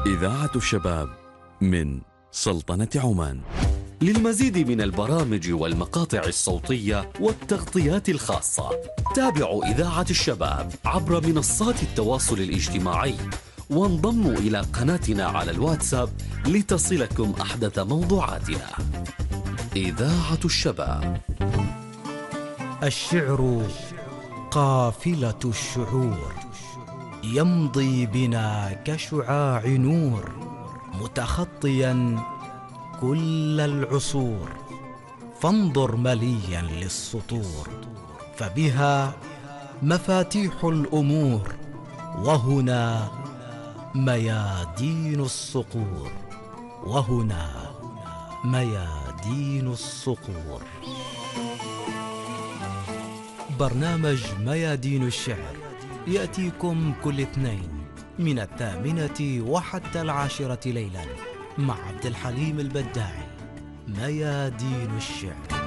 إذاعة الشباب من سلطنة عمان. للمزيد من البرامج والمقاطع الصوتية والتغطيات الخاصة تابعوا إذاعة الشباب عبر منصات التواصل الاجتماعي وانضموا إلى قناتنا على الواتساب لتصلكم أحدث موضوعاتنا. إذاعة الشباب. الشعر قافلة الشعور، يمضي بنا كشعاع نور، متخطيا كل العصور. فانظر مليا للسطور، فبها مفاتيح الأمور، وهنا ميادين الصقور، وهنا ميادين الصقور. برنامج ميادين الشعر يأتيكم كل اثنين من 8 وحتى 10 ليلا مع عبد الحليم البداعي. ميادين الشعر.